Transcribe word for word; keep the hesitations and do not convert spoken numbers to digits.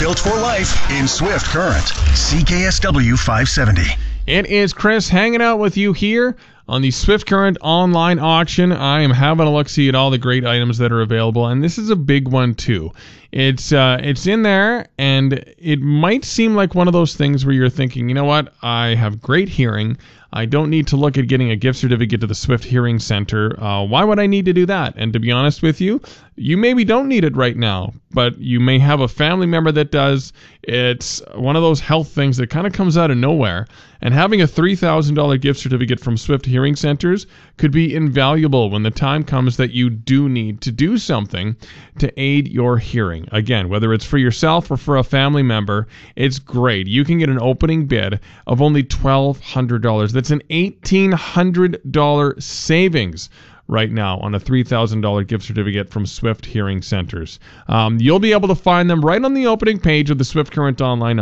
built for life in Swift Current. C K S W five seventy. It is Chris hanging out with you here on the Swift Current online auction. I am having a look-see at all the great items that are available, and this is a big one too. It's uh, it's in there, and it might seem like one of those things where you're thinking, you know what, I have great hearing. I don't need to look at getting a gift certificate to the Swift Hearing Center. Uh, why would I need to do that? And to be honest with you, you maybe don't need it right now, but you may have a family member that does. It's one of those health things that kind of comes out of nowhere. And having a three thousand dollars gift certificate from Swift Hearing Centers could be invaluable when the time comes that you do need to do something to aid your hearing. Again, whether it's for yourself or for a family member, it's great. You can get an opening bid of only twelve hundred dollars. That's an eighteen hundred dollars savings right now on a three thousand dollars gift certificate from Swift Hearing Centers. Um, you'll be able to find them right on the opening page of the Swift Current Online